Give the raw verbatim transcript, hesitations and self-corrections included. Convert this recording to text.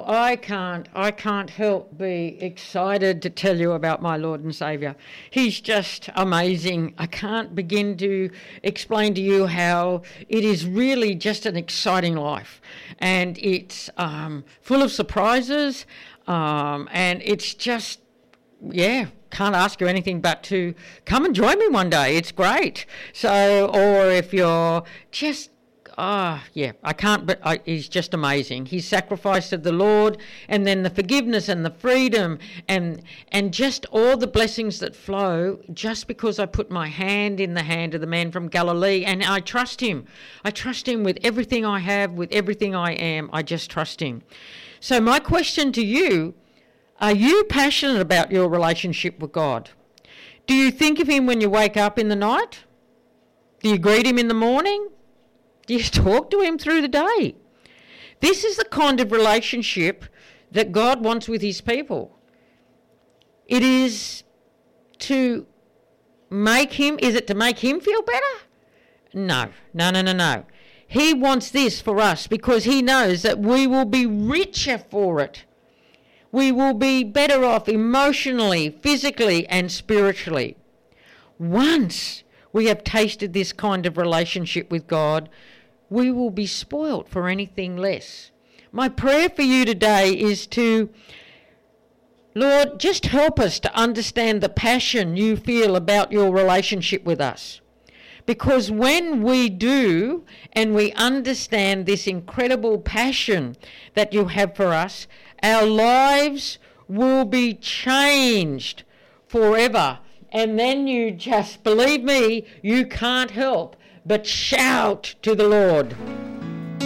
I can't, I can't help be excited to tell you about my Lord and Saviour. He's just amazing. I can't begin to explain to you how it is really just an exciting life. And it's um, full of surprises, um, and it's just, yeah, can't ask you anything but to come and join me one day. It's great. So, or if you're just, ah, oh, yeah, I can't, but I, he's just amazing. His sacrifice of the Lord, and then the forgiveness and the freedom, and and just all the blessings that flow just because I put my hand in the hand of the man from Galilee, and I trust him. I trust him with everything I have, with everything I am. I just trust him. So my question to you, are you passionate about your relationship with God? Do you think of him when you wake up in the night? Do you greet him in the morning? Do you talk to him through the day? This is the kind of relationship that God wants with his people. It is to make him, is it to make him feel better? No, no, no, no, no. He wants this for us because he knows that we will be richer for it. We will be better off emotionally, physically, and spiritually. Once we have tasted this kind of relationship with God, we will be spoilt for anything less. My prayer for you today is to, Lord, just help us to understand the passion you feel about your relationship with us. Because when we do, and we understand this incredible passion that you have for us, our lives will be changed forever. And then you just, believe me, you can't help but shout to the Lord.